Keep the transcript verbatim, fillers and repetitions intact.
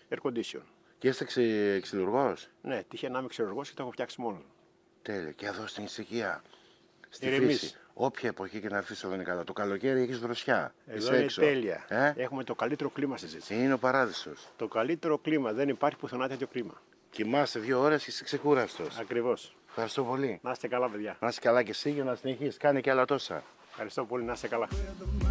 air condition. Και είστε ξε... ξυλουργός. Ναι, τύχε να είμαι ξυλουργός και το έχω φτιάξει μόνο. Τέλεια. Και εδώ στην ησυχία. Στη Ηρεμείς. φύση. Όποια εποχή και να έρθει εδώ είναι καλά. Το καλοκαίρι έχεις δροσιά. Εδώ Είσαι είναι έξω. τέλεια. Ε? Έχουμε το καλύτερο κλίμα στη ζήτηση. Είναι ο παράδεισος. Το καλύτερο κλίμα. Δεν υπάρχει πουθενά τέτοιο κλίμα. Κοιμάσαι δύο ώρες και είσαι ξεκούραστος. Ακριβώς. Ευχαριστώ πολύ. Να είστε καλά, παιδιά. Να είσαι καλά και εσύ για να συνεχίσεις. Κάνε και άλλα τόσα. Ευχαριστώ πολύ. Να είστε καλά.